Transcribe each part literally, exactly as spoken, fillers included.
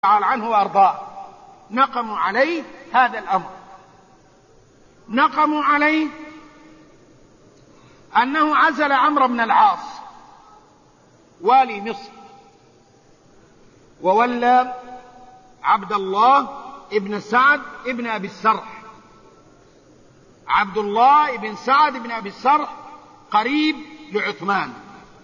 تعالى عنه وأرضاه، نقموا عليه هذا الأمر. نقموا عليه أنه عزل عمرو بن العاص والي مصر، وولى عبد الله ابن سعد ابن أبي السرح. عبد الله ابن سعد ابن أبي السرح قريب لعثمان،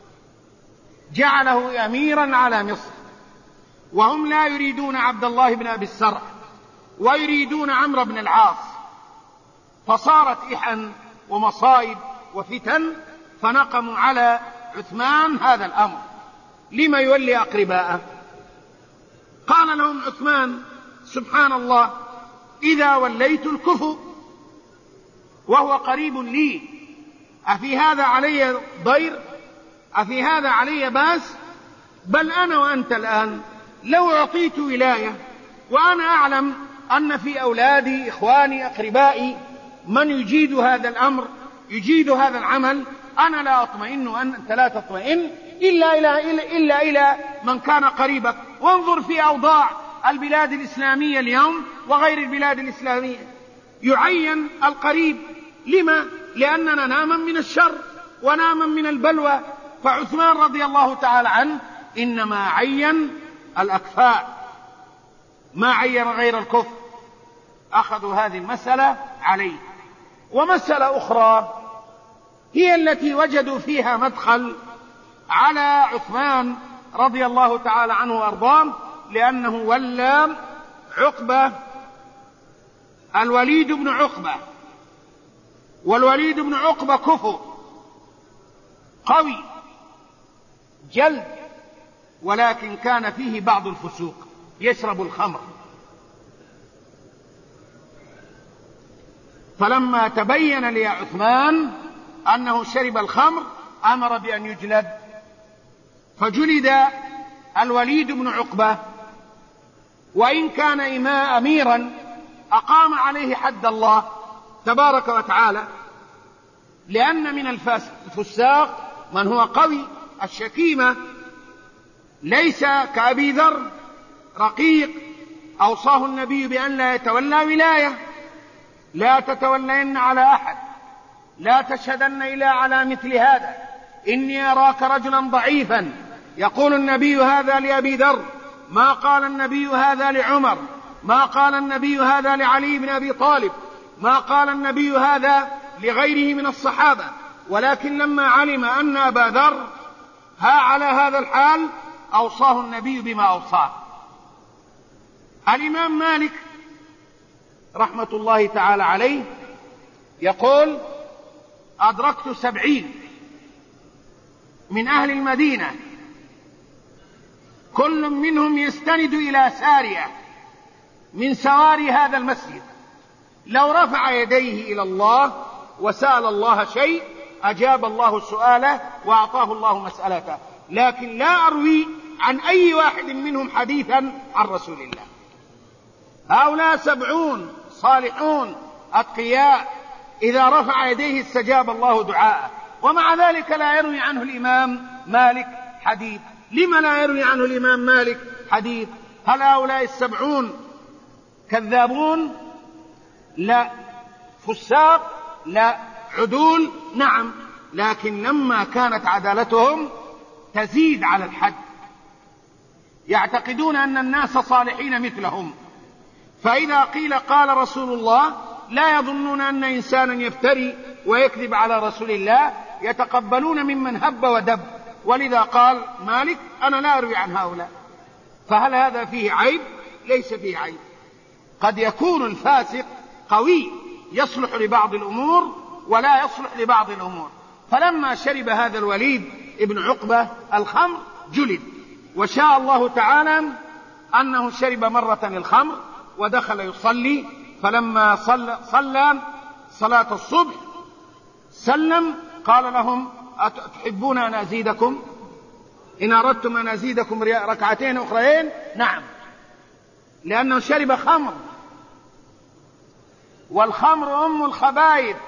جعله أميرا على مصر، وهم لا يريدون عبد الله بن أبي السرح ويريدون عمرو بن العاص، فصارت إحن ومصائب وفتن، فنقموا على عثمان هذا الأمر. لما يولي أقرباءه؟ قال لهم عثمان سبحان الله إذا وليت الكفو وهو قريب لي، أفي هذا علي ضير؟ أفي هذا علي باس؟ بل أنا وأنت الآن لو أعطيت ولاية وأنا أعلم أن في أولادي إخواني أقربائي من يجيد هذا الأمر يجيد هذا العمل، أنا لا أطمئن وأنت لا تطمئن إلا إلى, إلا, إلا إلى من كان قريبك. وانظر في أوضاع البلاد الإسلامية اليوم وغير البلاد الإسلامية، يعين القريب. لما؟ لأننا نامن من الشر ونامن من البلوى. فعثمان رضي الله تعالى عنه إنما عين الأكفاء، ما عين غير الكفر. أخذوا هذه المسألة عليه. ومسألة أخرى هي التي وجدوا فيها مدخل على عثمان رضي الله تعالى عنه وأرضاه، لأنه ولى عقبة الوليد بن عقبة، والوليد بن عقبة كفو قوي جلد، ولكن كان فيه بعض الفسوق، يشرب الخمر. فلما تبين لعثمان أنه شرب الخمر أمر بأن يجلد، فجلد الوليد بن عقبة، وإن كان أميرا أقام عليه حد الله تبارك وتعالى، لأن من الفساق من هو قوي الشكيمة، ليس كأبي ذر رقيق أوصاه النبي بأن لا يتولى ولاية. لا تتولين على أحد، لا تشهدن إلا على مثل هذا، إني أراك رجلا ضعيفا. يقول النبي هذا لأبي ذر، ما قال النبي هذا لعمر، ما قال النبي هذا لعلي بن أبي طالب، ما قال النبي هذا لغيره من الصحابة. ولكن لما علم أن أبا ذر ها على هذا الحال أوصاه النبي بما أوصاه. الإمام مالك رحمة الله تعالى عليه يقول أدركت سبعين من أهل المدينة كل منهم يستند إلى سارية من سواري هذا المسجد، لو رفع يديه إلى الله وسأل الله شيء أجاب الله سؤاله وأعطاه الله مسألته، لكن لا أروي عن أي واحد منهم حديثا عن رسول الله. هؤلاء سبعون صالحون أتقياء، إذا رفع يديه استجاب الله دعاءه، ومع ذلك لا يروي عنه الإمام مالك حديث. لما لا يروي عنه الإمام مالك حديث؟ هل هؤلاء السبعون كذابون؟ لا. فساق؟ لا. عدول؟ نعم، لكن لما كانت عدالتهم تزيد على الحد، يعتقدون أن الناس صالحين مثلهم، فإذا قيل قال رسول الله لا يظنون أن إنسانا يفتري ويكذب على رسول الله، يتقبلون ممن هب ودب. ولذا قال مالك أنا لا أروي عن هؤلاء. فهل هذا فيه عيب؟ ليس فيه عيب. قد يكون الفاسق قوي يصلح لبعض الأمور ولا يصلح لبعض الأمور. فلما شرب هذا الوليد ابن عقبة الخمر جلد، وشاء الله تعالى أنه شرب مرة الخمر ودخل يصلي، فلما صلى, صلى صلاة الصبح سلم قال لهم أتحبون أن أزيدكم؟ إن أردتم أن أزيدكم ركعتين أخرين نعم، لأنه شرب خمر، والخمر أم الخبائث،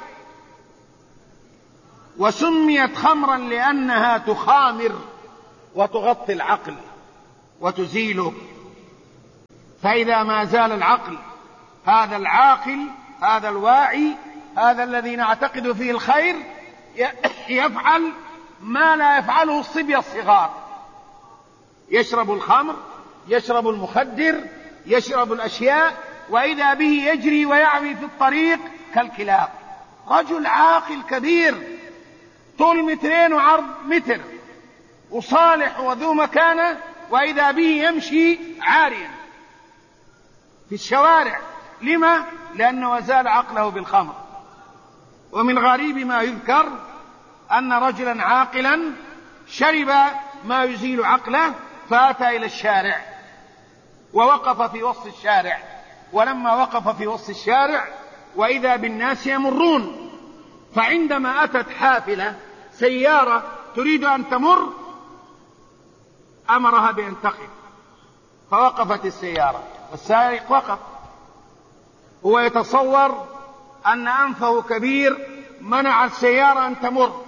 وسميت خمرا لأنها تخامر وتغطي العقل وتزيله. فإذا ما زال العقل، هذا العاقل، هذا الواعي، هذا الذي نعتقد فيه الخير، يفعل ما لا يفعله الصبية الصغار، يشرب الخمر، يشرب المخدر، يشرب الأشياء، وإذا به يجري ويعوي في الطريق كالكلاب. رجل عاقل كبير، طول مترين وعرض متر، وصالح وذو مكانة، وإذا به يمشي عاريا في الشوارع. لما؟ لأنه وزال عقله بالخمر. ومن غريب ما يذكر أن رجلا عاقلا شرب ما يزيل عقله، فأتى إلى الشارع ووقف في وسط الشارع. ولما وقف في وسط الشارع وإذا بالناس يمرون، فعندما أتت حافلة سيارة تريد أن تمر أمرها بأن تقف، فوقفت السيارة، والسائق وقف، هو يتصور أن أنفه كبير منع السيارة أن تمر.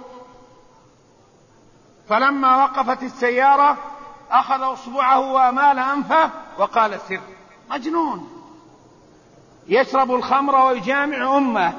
فلما وقفت السيارة أخذ أصبعه وأمال أنفه وقال سر. مجنون، يشرب الخمر ويجامع أمه،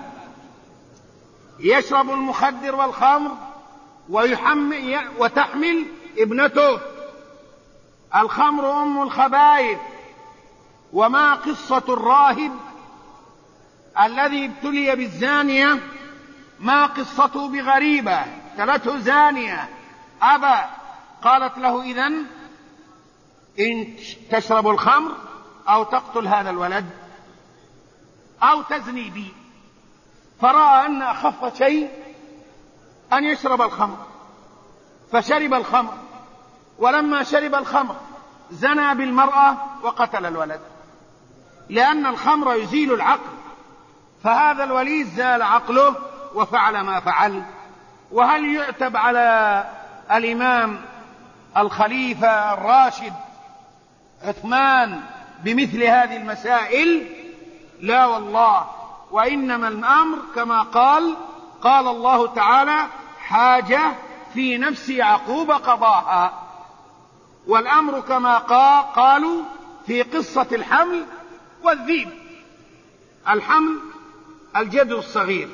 يشرب المخدر والخمر ويحمل وتحمل ابنته. الخمر أم الخبائث. وما قصة الراهب الذي ابتلي بالزانية ما قصته بغريبة؟ تلته زانية أبى، قالت له إذن إن تشرب الخمر أو تقتل هذا الولد أو تزني بي. فرأى أن أخف شيء أن يشرب الخمر، فشرب الخمر، ولما شرب الخمر زنى بالمرأة وقتل الولد، لأن الخمر يزيل العقل. فهذا الولي زال عقله وفعل ما فعل. وهل يعتب على الإمام الخليفة الراشد عثمان بمثل هذه المسائل؟ لا والله، وإنما الأمر كما قال قال الله تعالى: حاجة في نفس يعقوب قضاها. والأمر كما قالوا في قصة الحمل والذيب. الحمل الجد الصغير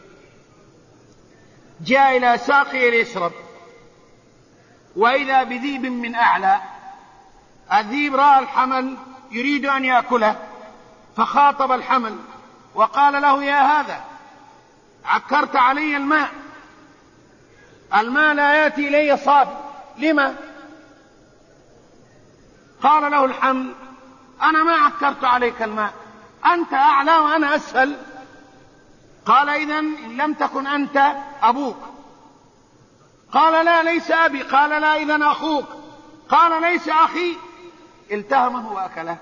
جاء إلى ساقه ليشرب، وإذا بذيب من أعلى. الذيب رأى الحمل يريد أن يأكله، فخاطب الحمل وقال له: يا هذا عكرت علي الماء، الماء لا يأتي إلي صافي، لما؟ قال له الحمل: أنا ما عكرت عليك الماء، أنت أعلى وأنا أسفل. قال: إذن إن لم تكن أنت أبوك. قال: لا، ليس أبي. قال: لا، إذن أخوك. قال: ليس أخي. التهمه وأكله.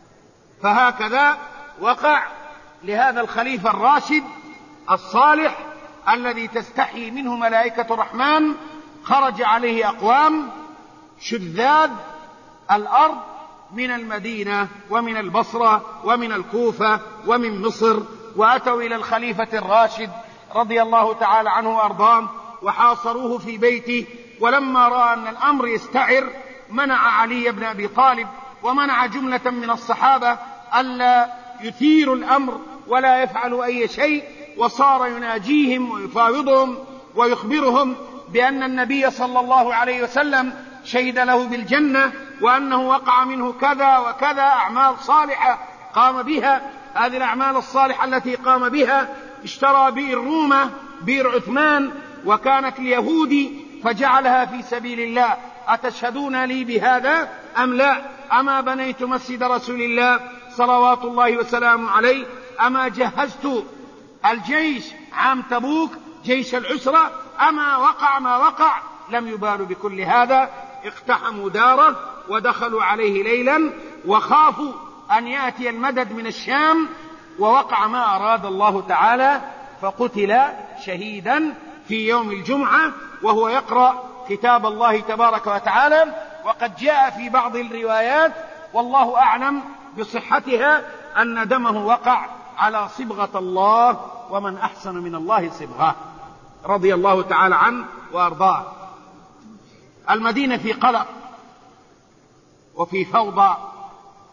فهكذا وقع لهذا الخليفة الراشد الصالح الذي تستحي منه ملائكة الرحمن. خرج عليه أقوام شذاذ الأرض من المدينة ومن البصرة ومن الكوفة ومن مصر، وأتوا إلى الخليفة الراشد رضي الله تعالى عنه وأرضاه وحاصروه في بيته. ولما رأى أن الأمر يستعر منع علي بن أبي طالب ومنع جملة من الصحابة ألا يثيروا الأمر ولا يفعلوا أي شيء، وصار يناجيهم ويفاوضهم ويخبرهم بأن النبي صلى الله عليه وسلم شهد له بالجنة، وأنه وقع منه كذا وكذا أعمال صالحة قام بها. هذه الأعمال الصالحة التي قام بها: اشترى بئر رومة، بئر عثمان، وكانت اليهودي فجعلها في سبيل الله. أتشهدون لي بهذا أم لا؟ أما بنيت مسجد رسول الله صلوات الله وسلامه عليه؟ أما جهزت الجيش عام تبوك جيش العسرة؟ أما وقع ما وقع؟ لم يبالوا بكل هذا. اقتحموا داره ودخلوا عليه ليلا وخافوا أن يأتي المدد من الشام، ووقع ما أراد الله تعالى، فقتل شهيدا في يوم الجمعة وهو يقرأ كتاب الله تبارك وتعالى. وقد جاء في بعض الروايات والله أعلم بصحتها أن دمه وقع على صبغة الله، ومن أحسن من الله صبغة، رضي الله تعالى عنه وأرضاه. المدينة في قلق وفي فوضى،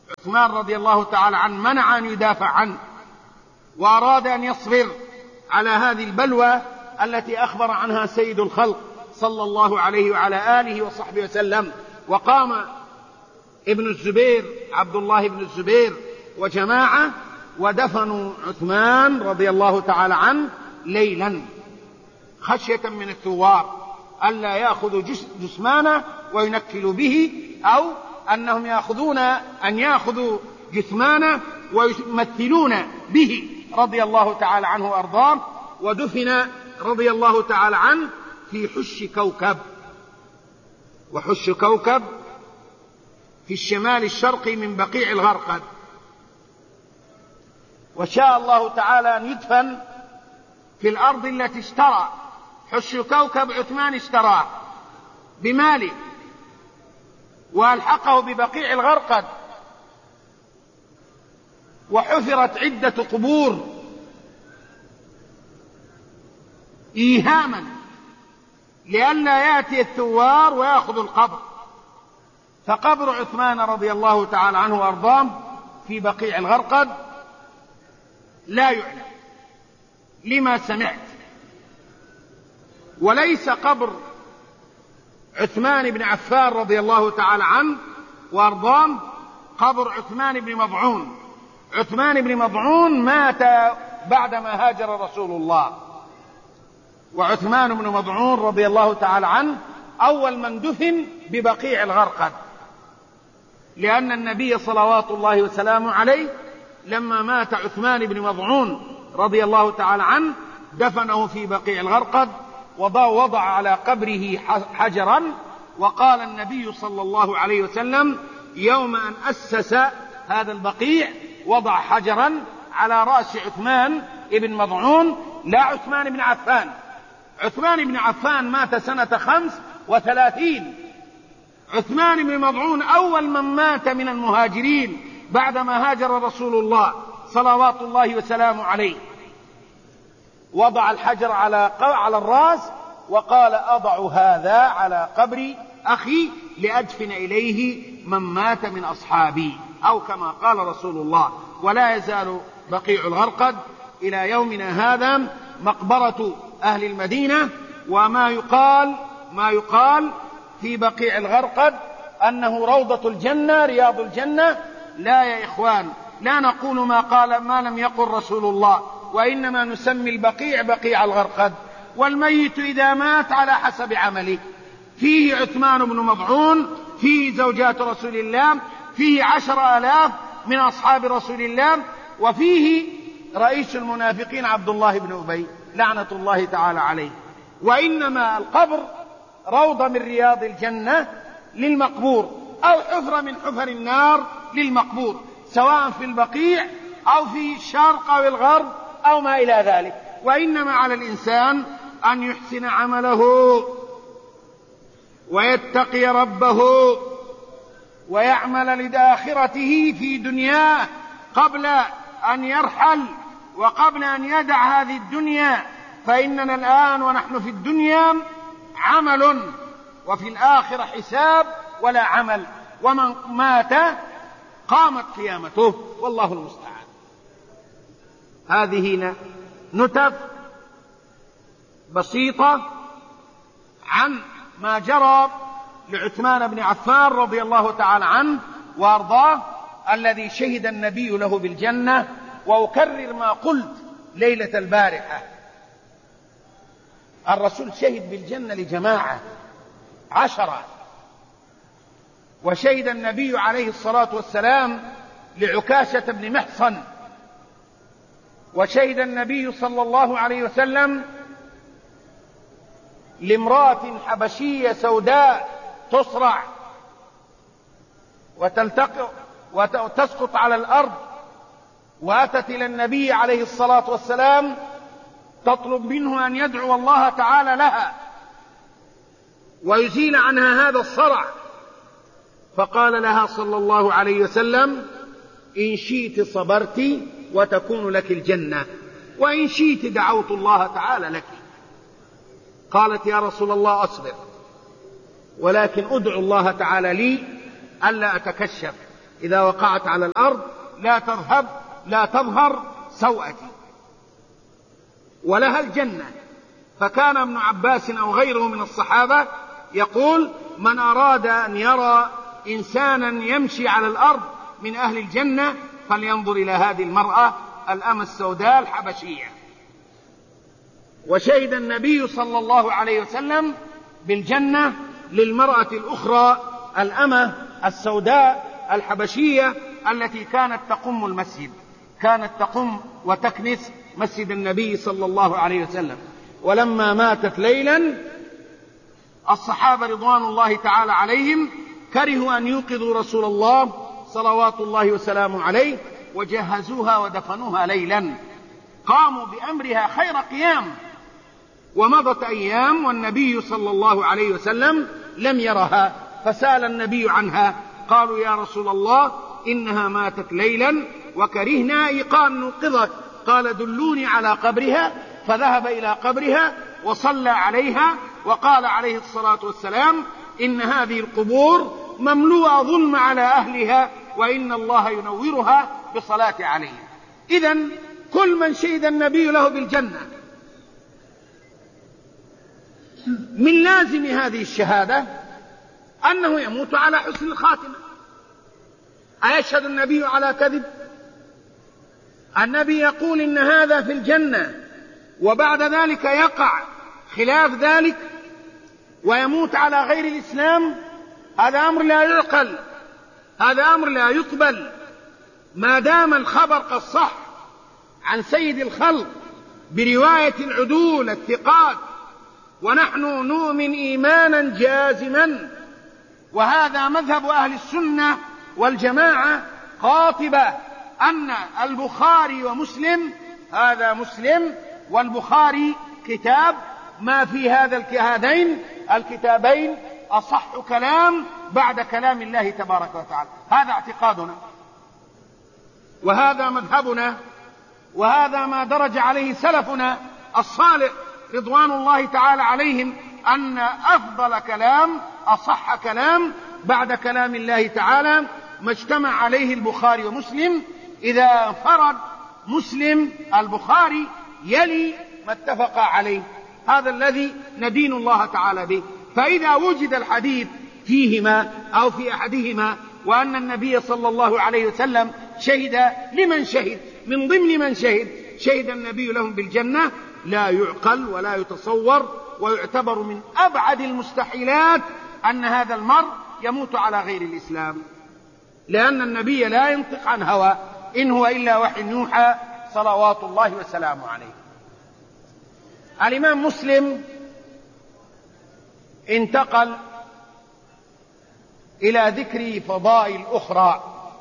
عثمان رضي الله تعالى عنه منع أن يدافع عنه، وأراد أن يصبر على هذه البلوى التي أخبر عنها سيد الخلق صلى الله عليه وعلى آله وصحبه وسلم. وقام ابن الزبير عبد الله بن الزبير وجماعة ودفنوا عثمان رضي الله تعالى عنه ليلا، خشية من الثوار ألا يأخذوا جثمانه وينكلوا به، أو أنهم يأخذون أن يأخذوا جثمانه ويمثلون به رضي الله تعالى عنه وأرضاه. ودفن رضي الله تعالى عنه في حش كوكب، وحش كوكب في الشمال الشرقي من بقيع الغرقد. وشاء الله تعالى أن يدفن في الأرض التي اشترى حش كوكب عثمان، اشتراه بماله وألحقه ببقيع الغرقد، وحفرت عدة قبور إيهاما لئلا يأتي الثوار ويأخذ القبر. فقبر عثمان رضي الله تعالى عنه وأرضاه في بقيع الغرقد لا يعلم لما سمعت. وليس قبر عثمان بن عفان رضي الله تعالى عنه وأرضاه قبر عثمان بن مضعون. عثمان بن مضعون مات بعدما هاجر رسول الله، وعثمان بن مضعون رضي الله تعالى عنه أول من دفن ببقيع الغرقد، لأن النبي صلوات الله وسلامه عليه لما مات عثمان بن مضعون رضي الله تعالى عنه دفنه في بقيع الغرقد، ووضع على قبره حجرا، وقال النبي صلى الله عليه وسلم يوم أن أسس هذا البقيع وضع حجرا على رأس عثمان بن مضعون، لا عثمان بن عفان. عثمان بن عفان مات سنة خمس وثلاثين، عثمان بن مضعون أول من مات من المهاجرين بعدما هاجر رسول الله صلوات الله وسلامه عليه. وضع الحجر على على الرأس وقال أضع هذا على قبر أخي لأدفن إليه من مات من أصحابي، أو كما قال رسول الله. ولا يزال بقيع الغرقد إلى يومنا هذا مقبرة أهل المدينة. وما يقال ما يقال في بقيع الغرقد أنه روضة الجنة رياض الجنة. لا يا إخوان، لا نقول ما قال ما لم يقل رسول الله، وإنما نسمي البقيع بقيع الغرقد. والميت إذا مات على حسب عمله، فيه عثمان بن مضعون، فيه زوجات رسول الله، فيه عشر آلاف من أصحاب رسول الله، وفيه رئيس المنافقين عبد الله بن أبي لعنة الله تعالى عليه. وإنما القبر روضة من رياض الجنة للمقبور، أو حفرة من حفر النار للمقبور، سواء في البقيع أو في الشرق أو الغرب أو ما إلى ذلك. وإنما على الإنسان أن يحسن عمله ويتقي ربه ويعمل لآخرته في دنياه قبل أن يرحل وقبل أن يدع هذه الدنيا. فإننا الآن ونحن في الدنيا عمل، وفي الآخرة حساب ولا عمل، ومن مات قامت قيامته، والله المستعان. هذه نتف بسيطة عن ما جرى لعثمان بن عفان رضي الله تعالى عنه وأرضاه، الذي شهد النبي له بالجنة. وأكرر ما قلت ليلة البارحة، الرسول شهد بالجنة لجماعة عشرة، وشهد النبي عليه الصلاة والسلام لعكاشة بن محصن، وشهد النبي صلى الله عليه وسلم لامرأة حبشية سوداء تصرع وتلتقط وتسقط على الأرض، وأتت إلى النبي عليه الصلاة والسلام تطلب منه أن يدعو الله تعالى لها ويزيل عنها هذا الصرع. فقال لها صلى الله عليه وسلم إن شئت صبرت وتكون لك الجنة، وإن شئت دعوت الله تعالى لك. قالت يا رسول الله أصبر، ولكن أدعو الله تعالى لي ألا أتكشف إذا وقعت على الأرض لا تذهب لا تظهر سوءتي. ولها الجنة، فكان ابن عباس أو غيره من الصحابة يقول: من أراد أن يرى إنسانا يمشي على الأرض من أهل الجنة فلينظر إلى هذه المرأة الأمة السوداء الحبشية. وشهد النبي صلى الله عليه وسلم بالجنة للمرأة الأخرى الأمة السوداء الحبشية التي كانت تقم المسجد، كانت تقم وتكنس مسجد النبي صلى الله عليه وسلم. ولما ماتت ليلا الصحابة رضوان الله تعالى عليهم كرهوا أن يوقظوا رسول الله صلوات الله وسلامه عليه، وجهزوها ودفنوها ليلا، قاموا بأمرها خير قيام. ومضت أيام والنبي صلى الله عليه وسلم لم يرها، فسأل النبي عنها، قالوا: يا رسول الله إنها ماتت ليلا وكرهنا إيقان نوقظك. قال: دلوني على قبرها. فذهب إلى قبرها وصلى عليها، وقال عليه الصلاة والسلام: إن هذه القبور مملوءة ظلم على أهلها، وإن الله ينورها بصلاة عليها. إذن كل من شهد النبي له بالجنة من لازم هذه الشهادة أنه يموت على حسن الخاتمة. أيشهد النبي على كذب؟ النبي يقول إن هذا في الجنة، وبعد ذلك يقع خلاف ذلك ويموت على غير الإسلام. هذا أمر لا يعقل، هذا أمر لا يقبل. ما دام الخبر قد صح عن سيد الخلق برواية العدول الثقات، ونحن نؤمن إيمانا جازما، وهذا مذهب أهل السنة والجماعة قاطبة، أن البخاري ومسلم، هذا مسلم والبخاري كتاب، ما في هذا هذين الكتابين أصح كلام بعد كلام الله تبارك وتعالى. هذا اعتقادنا، وهذا مذهبنا، وهذا ما درج عليه سلفنا الصالح رضوان الله تعالى عليهم، أن أفضل كلام أصح كلام بعد كلام الله تعالى ما اجتمع عليه البخاري ومسلم. إذا فرد مسلم البخاري يلي ما اتفق عليه، هذا الذي ندين الله تعالى به. فإذا وجد الحديث فيهما أو في أحدهما وأن النبي صلى الله عليه وسلم شهد لمن شهد، من ضمن من شهد شهد النبي لهم بالجنة، لا يعقل ولا يتصور، ويعتبر من أبعد المستحيلات أن هذا المرء يموت على غير الإسلام، لأن النبي لا ينطق عن هوى، إن هو إلا وحي يوحى صلوات الله وسلامه عليه. الإمام مسلم انتقل إلى ذكر فضائل أخرى،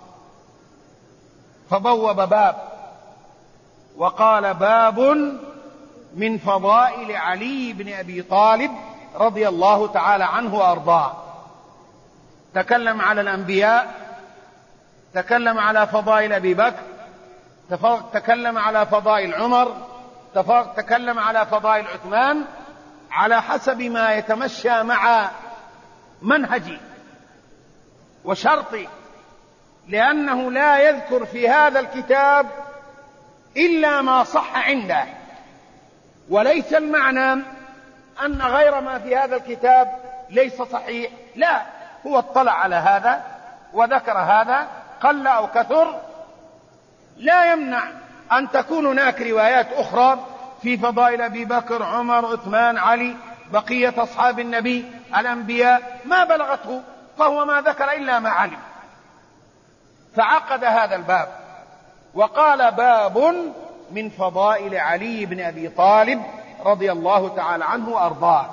فبوب باب وقال: باب من فضائل علي بن أبي طالب رضي الله تعالى عنه وأرضاه. تكلم على الأنبياء، تكلم على فضائل أبي بكر، تكلم على فضائل عمر، تكلم على فضائل عثمان، على حسب ما يتمشى مع منهجي وشرطي، لأنه لا يذكر في هذا الكتاب إلا ما صح عنده، وليس المعنى أن غير ما في هذا الكتاب ليس صحيح، لا، هو اطلع على هذا وذكر هذا قل أو كثر. لا يمنع أن تكون هناك روايات أخرى في فضائل أبي بكر، عمر، عثمان، علي، بقية أصحاب النبي الأنبياء ما بلغته، فهو ما ذكر إلا ما علم. فعقد هذا الباب وقال: باب من فضائل علي بن أبي طالب رضي الله تعالى عنه وأرضاه.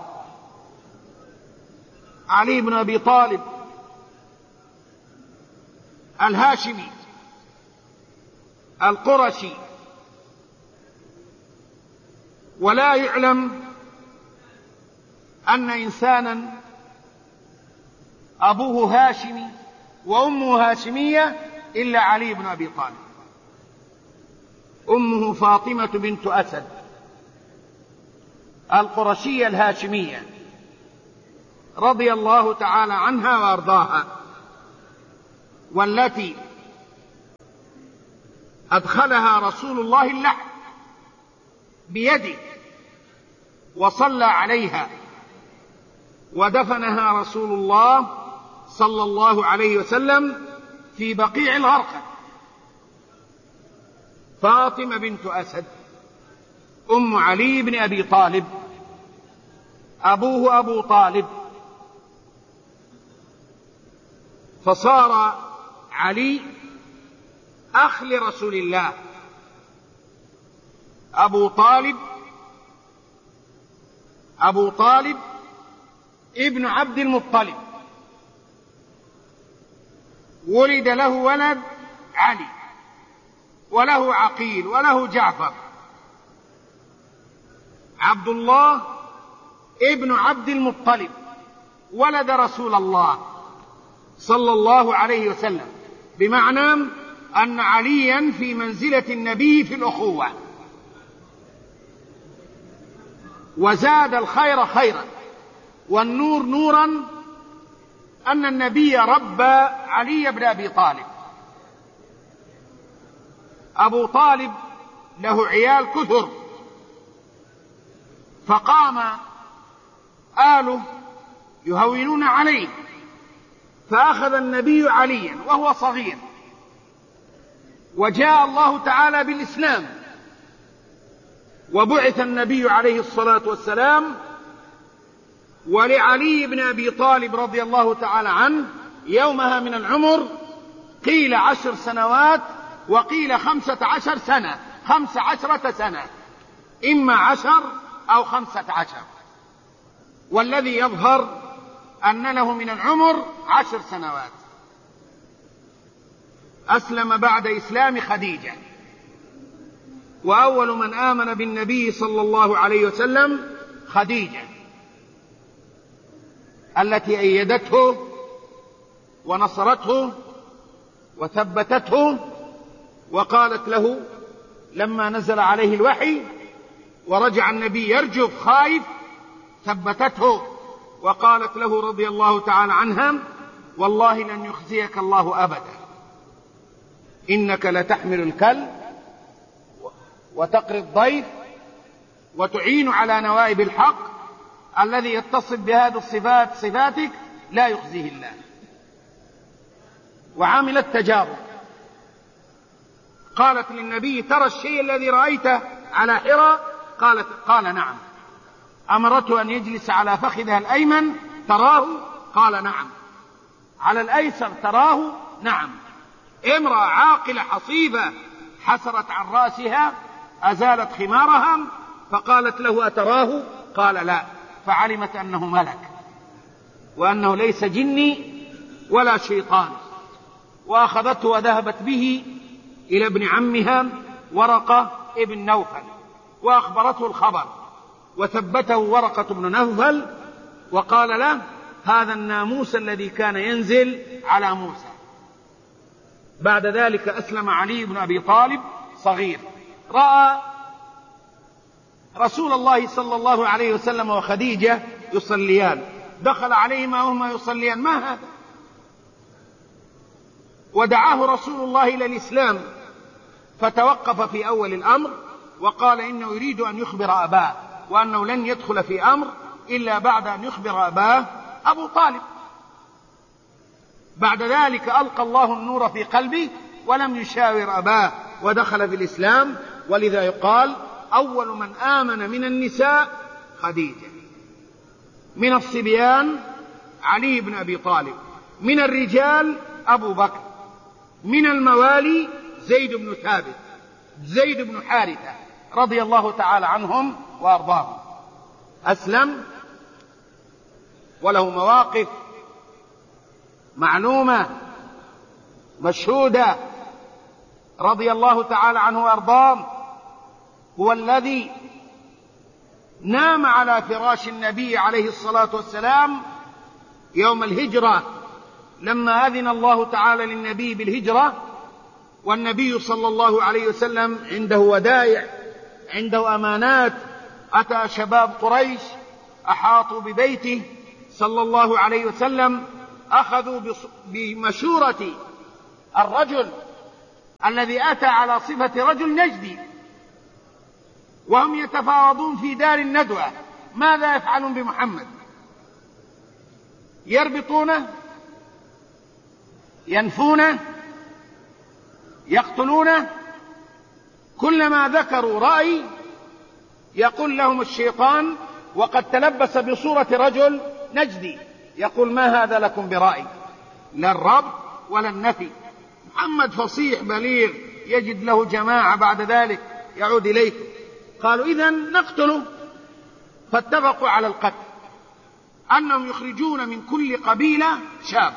علي بن أبي طالب الهاشمي القرشي، ولا يعلم أن إنسانا أبوه هاشمي وأمه هاشمية إلا علي بن أبي طالب. أمه فاطمة بنت أسد القرشية الهاشمية رضي الله تعالى عنها وأرضاها. والتي أدخلها رسول الله اللحد بيده وصلى عليها ودفنها رسول الله صلى الله عليه وسلم في بقيع الغرقد. فاطمة بنت أسد أم علي بن أبي طالب، أبوه أبو طالب، فصار علي أخ لرسول الله. أبو طالب أبو طالب ابن عبد المطلب، ولد له ولد علي وله عقيل وله جعفر. عبد الله ابن عبد المطلب ولد رسول الله صلى الله عليه وسلم، بمعنى أن عليا في منزلة النبي في الأخوة، وزاد الخير خيرا والنور نورا أن النبي ربى علي بن أبي طالب. أبو طالب له عيال كثر، فقام آله يهونون عليه، فأخذ النبي عليا وهو صغير، وجاء الله تعالى بالإسلام، وبعث النبي عليه الصلاة والسلام. ولعلي بن أبي طالب رضي الله تعالى عنه يومها من العمر قيل عشر سنوات وقيل خمسة عشر سنة، خمس عشرة سنة، إما عشر أو خمسة عشر، والذي يظهر أن له من العمر عشر سنوات. أسلم بعد إسلام خديجة، وأول من آمن بالنبي صلى الله عليه وسلم خديجة التي أيدته ونصرته وثبتته، وقالت له لما نزل عليه الوحي ورجع النبي يرجف خايف، ثبتته وقالت له رضي الله تعالى عنها: والله لن يخزيك الله أبدا، إنك لتحمل الكل وتقري الضيف وتعين على نوائب الحق، الذي يتصف بهذه الصفات صفاتك لا يخزيه الله. وعملت تجارب، قالت للنبي: ترى الشيء الذي رأيته على حراء؟ قالت قال نعم. أمرته أن يجلس على فخذها الأيمن، تراه؟ قال نعم. على الأيسر تراه؟ نعم. امرأة عاقلة حصيبة حسرت عن رأسها، أزالت خمارها، فقالت له: أتراه؟ قال لا. فعلمت أنه ملك وأنه ليس جني ولا شيطان، وأخذته وذهبت به إلى ابن عمها ورقة ابن نوفل، وأخبرته الخبر، وثبته ورقة بن نوفل وقال له: هذا الناموس الذي كان ينزل على موسى. بعد ذلك أسلم علي بن أبي طالب صغير، رأى رسول الله صلى الله عليه وسلم وخديجة يصليان، دخل عليهما وهما يصليان: ما هذا؟ ودعاه رسول الله إلى الإسلام، فتوقف في أول الأمر وقال إنه يريد أن يخبر أباه، وأنه لن يدخل في أمر إلا بعد أن يخبر أباه أبو طالب. بعد ذلك ألقى الله النور في قلبه ولم يشاور أباه ودخل في الإسلام. ولذا يقال: أول من آمن من النساء خديجة، من الصبيان علي بن أبي طالب، من الرجال أبو بكر، من الموالي زيد بن ثابت، زيد بن حارثة رضي الله تعالى عنهم وأرضاهم. أسلم وله مواقف معلومة مشهودة رضي الله تعالى عنه وأرضاه. هو الذي نام على فراش النبي عليه الصلاة والسلام يوم الهجرة، لما أذن الله تعالى للنبي بالهجرة، والنبي صلى الله عليه وسلم عنده ودائع، عنده أمانات. أتى شباب قريش أحاطوا ببيته صلى الله عليه وسلم، أخذوا بمشورة الرجل الذي أتى على صفة رجل نجدي، وهم يتفاوضون في دار الندوة ماذا يفعلون بمحمد؟ يربطونه، ينفونه، يقتلونه. كلما ذكروا رأي يقول لهم الشيطان وقد تلبس بصورة رجل نجدي، يقول ما هذا لكم برأي، لا الربط ولا النفي. محمد فصيح بليغ يجد له جماعة بعد ذلك يعود إليه. قالوا إذن نقتله، فاتفقوا على القتل، أنهم يخرجون من كل قبيلة شاب،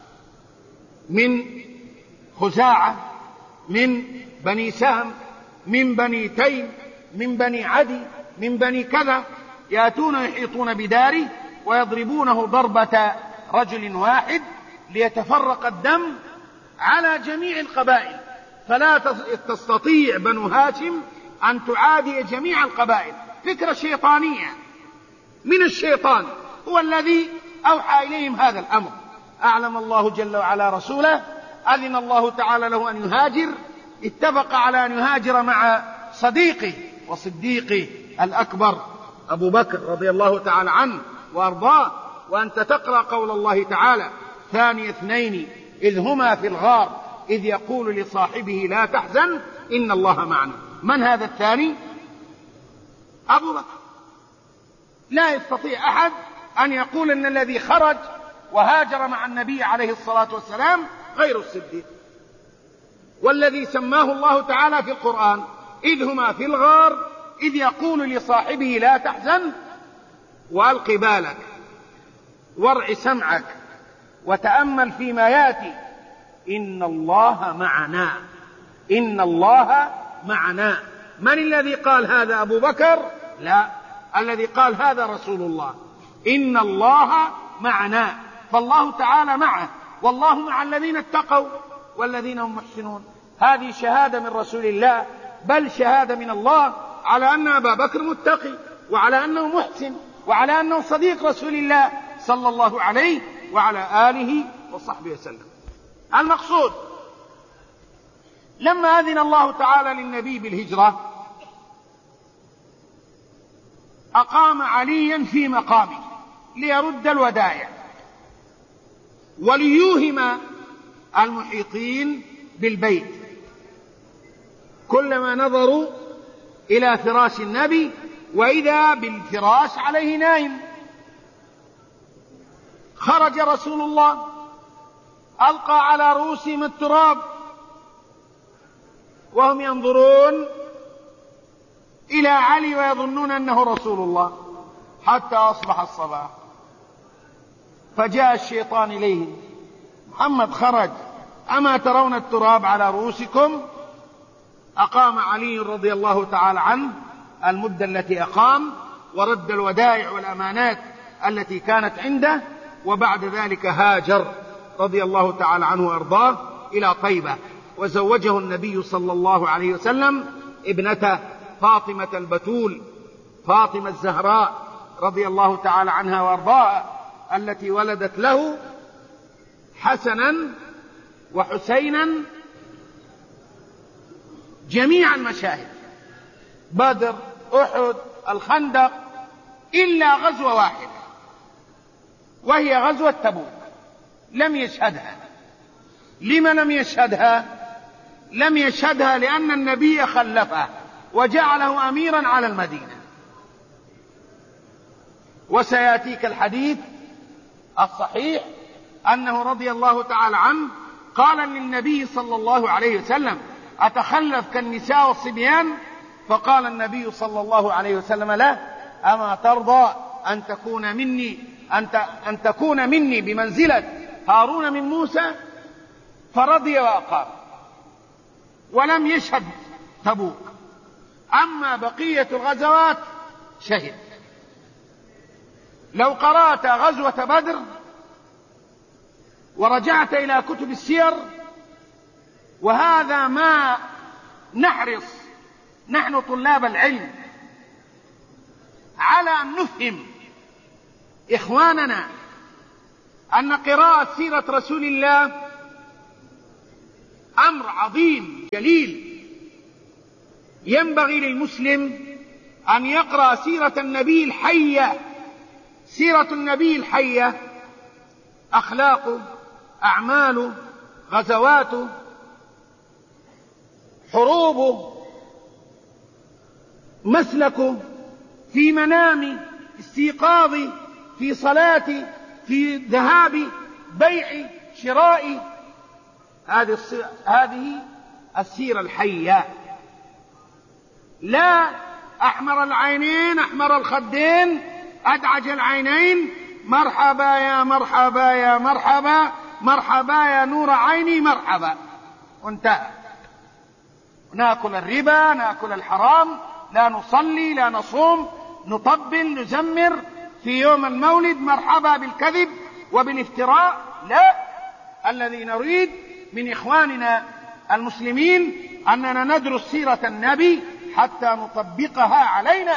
من خزاعة، من بني سهم، من بني تيم، من بني عدي، من بني كذا، يأتون يحيطون بداره ويضربونه ضربة رجل واحد ليتفرق الدم على جميع القبائل، فلا تستطيع بنو هاشم أن تعادي جميع القبائل. فكرة شيطانية من الشيطان، هو الذي أوحى إليهم هذا الأمر. أعلم الله جل وعلا رسوله، أذن الله تعالى له أن يهاجر، اتفق على أن يهاجر مع صديقه وصديقه الأكبر أبو بكر رضي الله تعالى عنه وأرضاه. وأنت تقرأ قول الله تعالى ثاني اثنين إذ هما في الغار إذ يقول لصاحبه لا تحزن إن الله معنا. من هذا الثاني؟ أبو بكر. لا يستطيع أحد أن يقول أن الذي خرج وهاجر مع النبي عليه الصلاة والسلام غير الصديق. والذي سماه الله تعالى في القرآن إذ هما في الغار إذ يقول لصاحبه لا تحزن وألق بالك وارع سمعك وتأمل فيما يأتي إن الله معنا، إن الله معنا. من الذي قال هذا؟ أبو بكر؟ لا، الذي قال هذا رسول الله، إن الله معنا. فالله تعالى معه، والله مع الذين اتقوا والذين هم محسنون. هذه شهادة من رسول الله، بل شهادة من الله على أن أبا بكر متقي، وعلى أنه محسن، وعلى أنه صديق رسول الله صلى الله عليه وعلى آله وصحبه وسلم. المقصود لما أذن الله تعالى للنبي بالهجرة أقام عليا في مقامه ليرد الودائع وليوهم المحيطين بالبيت. كلما نظروا إلى فراش النبي وإذا بالفراش عليه نائم. خرج رسول الله ألقى على رؤوسهم التراب وهم ينظرون إلى علي ويظنون أنه رسول الله، حتى أصبح الصباح. فجاء الشيطان إليهم: محمد خرج، أما ترون التراب على رؤوسكم؟ أقام علي رضي الله تعالى عنه المدة التي أقام، ورد الودائع والأمانات التي كانت عنده، وبعد ذلك هاجر رضي الله تعالى عنه وأرضاه إلى طيبة، وزوجه النبي صلى الله عليه وسلم ابنته فاطمة البتول، فاطمة الزهراء رضي الله تعالى عنها وأرضاها، التي ولدت له حسنا وحسينا جميع المشاهد، بدر، أحد، الخندق، إلا غزوة واحدة وهي غزوة تبوك لم يشهدها. لما لم يشهدها؟ لم يشهدها لأن النبي خلفه وجعله أميرا على المدينة. وسيأتيك الحديث الصحيح أنه رضي الله تعالى عنه قال للنبي صلى الله عليه وسلم: أتخلف كالنساء والصبيان؟ فقال النبي صلى الله عليه وسلم له: أما ترضى أن تكون مني أن, أن تكون مني بمنزلة هارون من موسى؟ فرضي وأقام، ولم يشهد تبوك. أما بقية الغزوات شهد. لو قرأت غزوة بدر ورجعت إلى كتب السير، وهذا ما نحرص نحن طلاب العلم على أن نفهم إخواننا أن قراءة سيرة رسول الله أمر عظيم جليل. ينبغي للمسلم أن يقرأ سيرة النبي الحية. سيرة النبي الحية أخلاقه، أعماله، غزواته، حروبه، مسلكه، في منامي، استيقاظي، في صلاتي، في ذهابي، بيعي، شرائي. هذه هذه السيرة الحية. لا أحمر العينين، أحمر الخدين، أدعج العينين، مرحبا يا مرحبا يا مرحبا، مرحبا يا نور عيني مرحبا، وانتهى. ناكل الربا، ناكل الحرام، لا نصلي، لا نصوم، نطبل، نزمر في يوم المولد، مرحبا بالكذب وبالافتراء. لا، الذي نريد من إخواننا المسلمين أننا ندرس سيرة النبي حتى نطبقها علينا،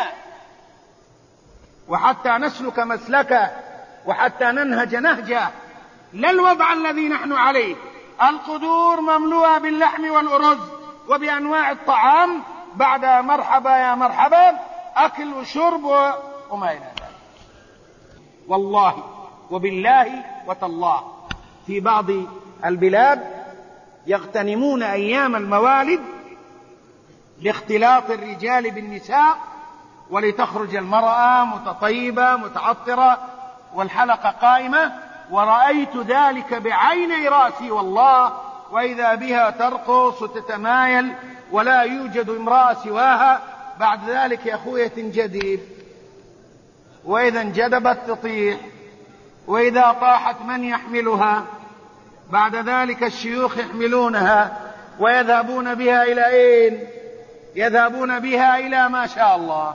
وحتى نسلك مسلكه، وحتى ننهج نهجه. لا الوضع الذي نحن عليه، القدور مملوءة باللحم والأرز وبأنواع الطعام، بعد مرحبا يا مرحبا أكل وشرب وما إلى ذلك. والله وبالله وتالله في بعض البلاد يغتنمون أيام الموالد لاختلاط الرجال بالنساء، ولتخرج المرأة متطيبة متعطرة والحلقة قائمة، ورأيت ذلك بعيني رأسي والله، وإذا بها ترقص وتتمايل ولا يوجد امرأة سواها. بعد ذلك يا أخويا تنجذب، وإذا انجذبت تطيح، وإذا طاحت من يحملها؟ بعد ذلك الشيوخ يحملونها ويذهبون بها إلى أين؟ يذهبون بها إلى ما شاء الله.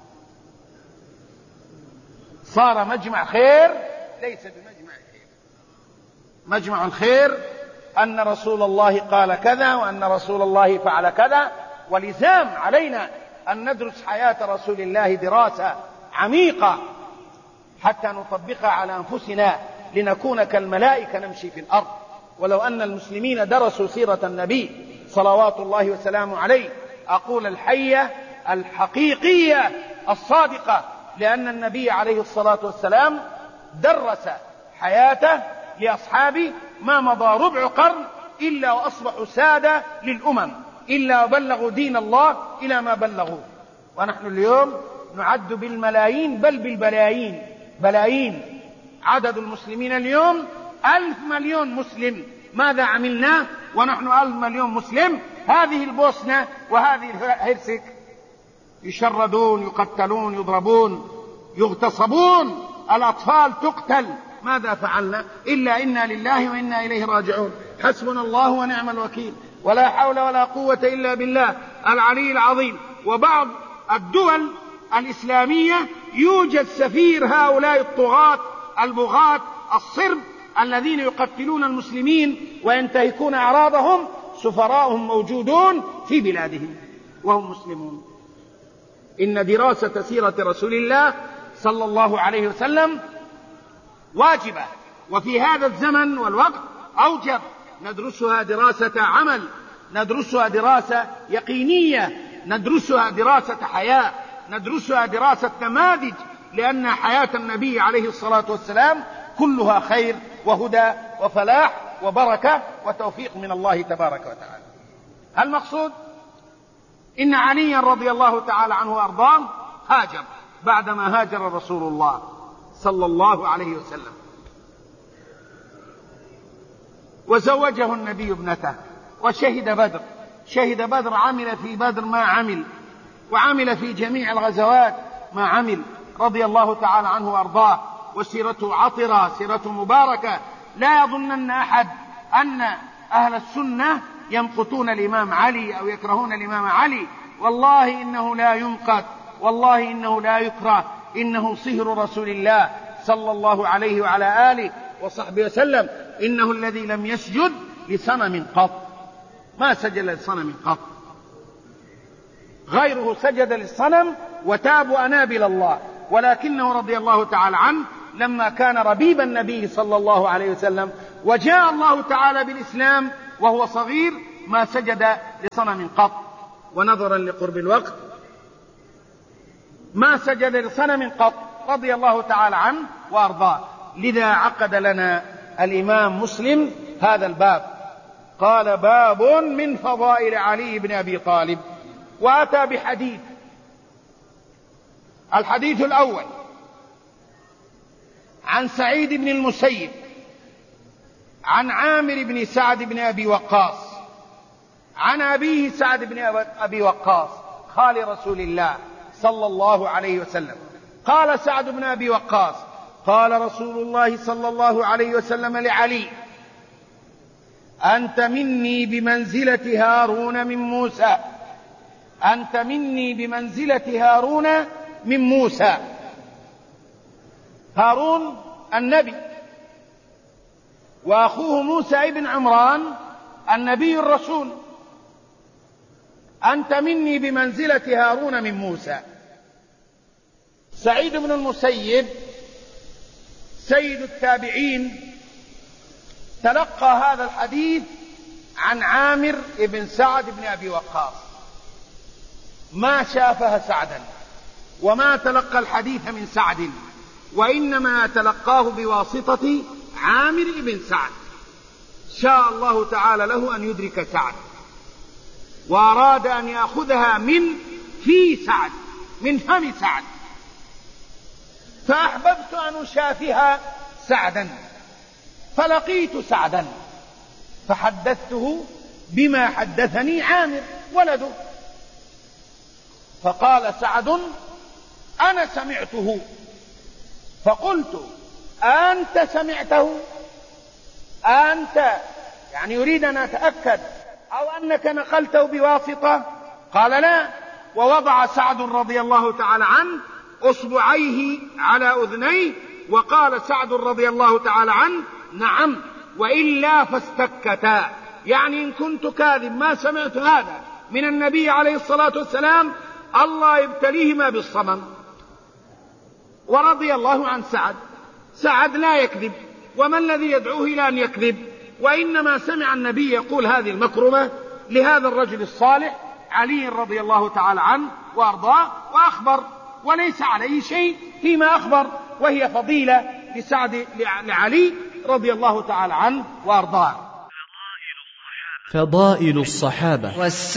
صار مجمع خير ليس بمجمع خير. مجمع الخير أن رسول الله قال كذا، وأن رسول الله فعل كذا، ولزام علينا أن ندرس حياة رسول الله دراسة عميقة حتى نطبقها على أنفسنا لنكون كالملائكة نمشي في الأرض. ولو أن المسلمين درسوا سيرة النبي صلوات الله وسلامه عليه، أقول الحية الحقيقية الصادقة، لأن النبي عليه الصلاة والسلام درس حياته لأصحابه ما مضى ربع قرن إلا وأصبحوا سادة للأمم، إلا وبلغوا دين الله إلى ما بلغوا. ونحن اليوم نعد بالملايين بل بالبلايين، بلايين. عدد المسلمين اليوم ألف مليون مسلم. ماذا عملنا ونحن ألف مليون مسلم؟ هذه البوسنة وهذه الهرسك يشردون، يقتلون، يضربون، يغتصبون، الأطفال تقتل. ماذا فعلنا؟ إلا إنا لله وإنا إليه راجعون. حسبنا الله ونعم الوكيل، ولا حول ولا قوة إلا بالله العلي العظيم. وبعض الدول الإسلامية يوجد سفير هؤلاء الطغاة البغاة الصرب الذين يقتلون المسلمين وينتهكون أعراضهم، سفراءهم موجودون في بلادهم وهم مسلمون. إن دراسة سيرة رسول الله صلى الله عليه وسلم واجبة، وفي هذا الزمن والوقت أوجب. ندرسها دراسة عمل، ندرسها دراسة يقينية، ندرسها دراسة حياة، ندرسها دراسة نماذج، لأن حياة النبي عليه الصلاة والسلام كلها خير وهدى وفلاح وبركة وتوفيق من الله تبارك وتعالى. المقصود إن عليا رضي الله تعالى عنه وأرضاه هاجر بعدما هاجر رسول الله صلى الله عليه وسلم، وزوجه النبي ابنته، وشهد بدر. شهد بدر، عمل في بدر ما عمل، وعمل في جميع الغزوات ما عمل، رضي الله تعالى عنه وأرضاه. وسيرته عطرة، سيرته مباركة. لا يظنن أحد أن أهل السنة يمقتون الإمام علي أو يكرهون الإمام علي. والله إنه لا ينقت، والله إنه لا يكره، إنه صهر رسول الله صلى الله عليه وعلى آله وصحبه وسلم. إنه الذي لم يسجد لصنم قط، ما سجد لصنم قط، غيره سجد للصنم وتابوا أنابل الله. ولكنه رضي الله تعالى عنه لما كان ربيب النبي صلى الله عليه وسلم وجاء الله تعالى بالإسلام وهو صغير، ما سجد لصنم قط، ونظرا لقرب الوقت ما سجد لصنم قط رضي الله تعالى عنه وأرضاه. لذا عقد لنا الإمام مسلم هذا الباب، قال باب من فضائل علي بن أبي طالب، وأتى بحديث. الحديث الأول عن سعيد بن المسيب عن عامر بن سعد بن أبي وقاص عن أبيه سعد بن أبي وقاص خال رسول الله صلى الله عليه وسلم قال سعد بن أبي وقاص قال رسول الله صلى الله عليه وسلم لعلي: أنت مني بمنزلة هارون من موسى، أنت مني بمنزلة هارون من موسى. هارون النبي، وأخوه موسى ابن عمران النبي الرسول. أنت مني بمنزلة هارون من موسى. سعيد بن المسيب سيد التابعين تلقى هذا الحديث عن عامر بن سعد بن أبي وقاص، ما شافها سعدا وما تلقى الحديث من سعد، وإنما تلقاه بواسطة عامر بن سعد. شاء الله تعالى له أن يدرك سعد، وأراد أن يأخذها من في سعد، من فم سعد، فأحببت أن أشافها سعدا، فلقيت سعدا فحدثته بما حدثني عامر ولده، فقال سعد: أنا سمعته. فقلت: أنت سمعته؟ أنت يعني يريد أن أتأكد أو أنك نقلته بواسطة؟ قال: لا. ووضع سعد رضي الله تعالى عنه أصبعيه على أذنيه، وقال سعد رضي الله تعالى عنه: نعم، وإلا فاستكتا، يعني إن كنت كاذب ما سمعت هذا من النبي عليه الصلاة والسلام، الله يبتليهما بالصمم. ورضي الله عن سعد، سعد لا يكذب، وما الذي يدعوه إلى أن يكذب؟ وإنما سمع النبي يقول هذه المكرمة لهذا الرجل الصالح علي رضي الله تعالى عنه وأرضاه، وأخبر، وليس عليه شيء فيما أخبر، وهي فضيلة لسعد لعلي رضي الله تعالى عنه وأرضاه. فضائل الصحابة.